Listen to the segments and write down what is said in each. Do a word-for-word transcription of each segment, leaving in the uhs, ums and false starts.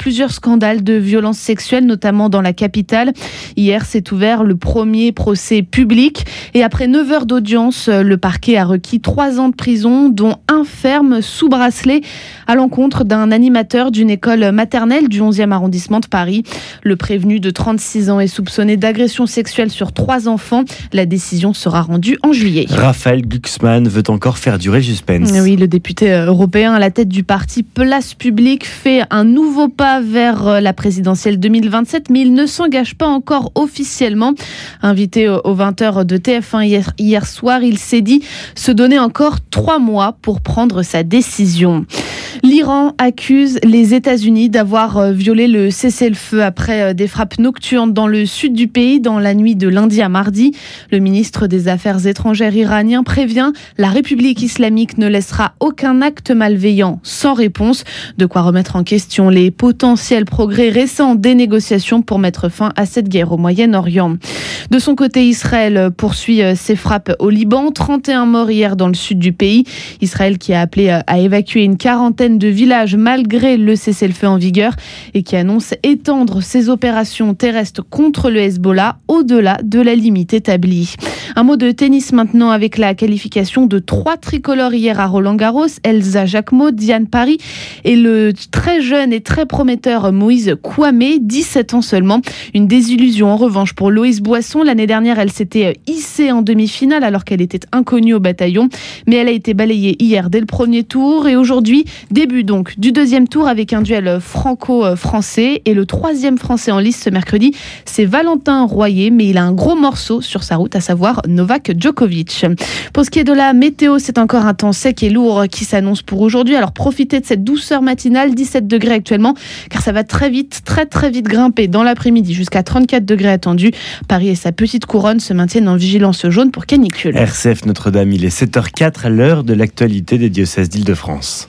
plusieurs scandales de violences sexuelles, notamment dans la capitale. Hier s'est ouvert le premier procès public et après neuf heures d'audience, le parquet a requis trois ans de prison, dont un ferme sous bracelet à l'encontre d'un animateur d'une école maternelle du onzième arrondissement de Paris. Le prévenu de trente-six ans est soupçonné d'agression sexuelle sur trois enfants. La décision sera rendue en juillet. Raphaël Glucksmann veut encore faire durer le suspense. Oui, le député européen à la tête du parti Place Publique fait un nouveau pas vers la présidentielle deux mille vingt-sept, mais il ne s'engage pas encore officiellement. Invité aux vingt heures de T F un hier, hier soir, il s'est dit se donner encore trois mois pour prendre sa décision. L'Iran accuse les États-Unis d'avoir violé le cessez-le-feu après des frappes nocturnes dans le sud du pays dans la nuit de lundi à mardi. Le ministre des Affaires étrangères iranien prévient la République islamique ne laissera aucun acte malveillant sans réponse. De quoi remettre en question les potentiels progrès récents des négociations pour mettre fin à cette guerre au Moyen-Orient. De son côté, Israël poursuit ses frappes au Liban. trente et un morts hier dans le sud du pays. Israël qui a appelé à évacuer une quarantaine de villages malgré le cessez-le-feu en vigueur et qui annonce étendre ses opérations terrestres contre le Hezbollah au-delà de la limite établie. Un mot de tennis maintenant avec la qualification de trois tricolores hier à Roland-Garros. Elsa Jacquemot, Diane Paris et le très jeune et très prometteur Moïse Kouamé, dix-sept ans seulement. Une désillusion en revanche pour Loïse Boisson. L'année dernière, elle s'était hissée en demi-finale alors qu'elle était inconnue au bataillon. Mais elle a été balayée hier dès le premier tour et aujourd'hui, début donc du deuxième tour avec un duel franco-français. Et le troisième français en lice ce mercredi, c'est Valentin Royer, mais il a un gros morceau sur sa route, à savoir Novak Djokovic. Pour ce qui est de la météo, c'est encore un temps sec et lourd qui s'annonce pour aujourd'hui. Alors profitez de cette douceur matinale, dix-sept degrés actuellement, car ça va très vite, très très vite grimper dans l'après-midi jusqu'à trente-quatre degrés attendus. Paris et sa petite couronne se maintiennent en vigilance jaune pour canicule. R C F Notre-Dame, il est sept heures quatre à l'heure de l'actualité des diocèses d'Île-de-France.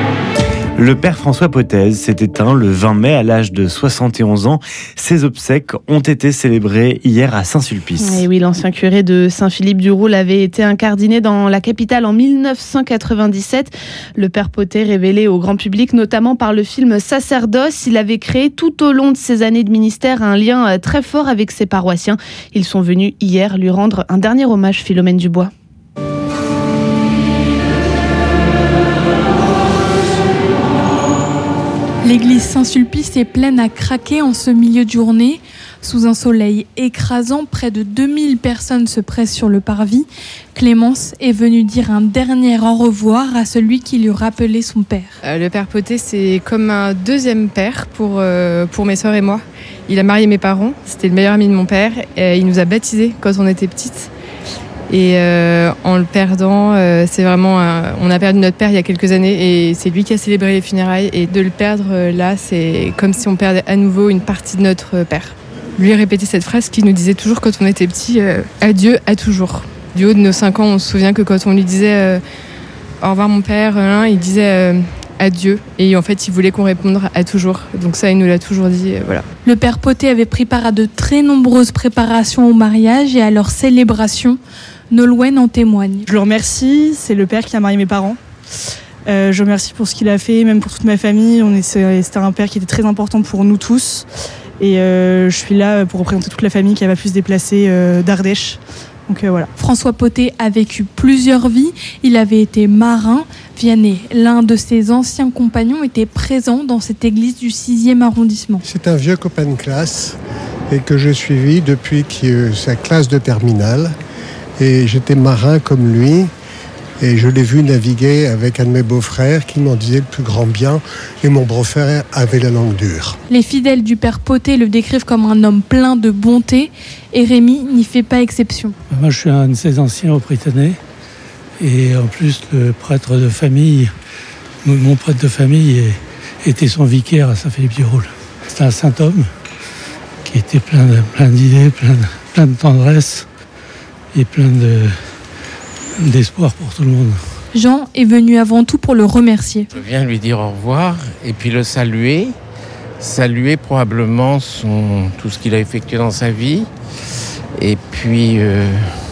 Le père François Potez s'est éteint le vingt mai à l'âge de soixante et onze ans. Ses obsèques ont été célébrées hier à Saint-Sulpice. Et oui, l'ancien curé de Saint-Philippe-du-Roule avait été incardiné dans la capitale en dix-neuf cent quatre-vingt-dix-sept. Le père Potez, révélé au grand public notamment par le film Sacerdoce, il avait créé tout au long de ses années de ministère un lien très fort avec ses paroissiens. Ils sont venus hier lui rendre un dernier hommage, Philomène Dubois. L'église Saint-Sulpice est pleine à craquer en ce milieu de journée. Sous un soleil écrasant, près de deux mille personnes se pressent sur le parvis. Clémence est venue dire un dernier au revoir à celui qui lui rappelait son père. Euh, le père Potez, c'est comme un deuxième père pour, euh, pour mes sœurs et moi. Il a marié mes parents, c'était le meilleur ami de mon père. Et il nous a baptisés quand on était petites. Et euh, en le perdant, euh, c'est vraiment, un... on a perdu notre père il y a quelques années et c'est lui qui a célébré les funérailles. Et de le perdre euh, là, c'est comme si on perdait à nouveau une partie de notre père. Lui répétait cette phrase qu'il nous disait toujours quand on était petit, euh, adieu à toujours. Du haut de nos cinq ans, on se souvient que quand on lui disait euh, au revoir mon père, euh, il disait euh, adieu. Et en fait, il voulait qu'on réponde à toujours. Donc ça, il nous l'a toujours dit. Euh, voilà. Le père Potez avait pris part à de très nombreuses préparations au mariage et à leur célébration. Nolwenn en témoigne. Je le remercie, c'est le père qui a marié mes parents. Euh, je le remercie pour ce qu'il a fait, même pour toute ma famille. On est, c'était un père qui était très important pour nous tous. Et euh, je suis là pour représenter toute la famille qui n'a pas pu se déplacer euh, d'Ardèche. Donc euh, voilà. François Potez a vécu plusieurs vies. Il avait été marin. Vianney, l'un de ses anciens compagnons, était présent dans cette église du sixième arrondissement. C'est un vieux copain de classe et que j'ai suivi depuis que, sa classe de terminale. Et j'étais marin comme lui et je l'ai vu naviguer avec un de mes beaux-frères qui m'en disait le plus grand bien et mon beau-frère avait la langue dure. Les fidèles du père Potez le décrivent comme un homme plein de bonté et Rémi n'y fait pas exception. Moi je suis un de ses anciens au Britannique et en plus le prêtre de famille, mon prêtre de famille était son vicaire à Saint-Philippe-du-Roule. C'était un saint homme qui était plein, de, plein d'idées, plein de, plein de tendresse. Et plein de, d'espoir pour tout le monde. Jean est venu avant tout pour le remercier. Je viens lui dire au revoir et puis le saluer. Saluer probablement son, tout ce qu'il a effectué dans sa vie. Et puis, euh,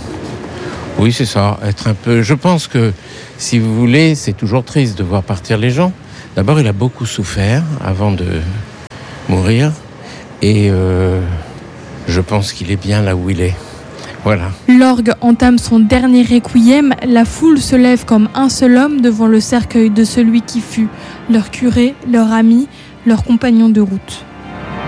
oui, c'est ça, être un peu... Je pense que, si vous voulez, c'est toujours triste de voir partir les gens. D'abord, il a beaucoup souffert avant de, mourir. Et euh, je pense qu'il est bien là où il est. Voilà. L'orgue entame son dernier requiem. La foule se lève comme un seul homme devant le cercueil de celui qui fut leur curé, leur ami, leur compagnon de route.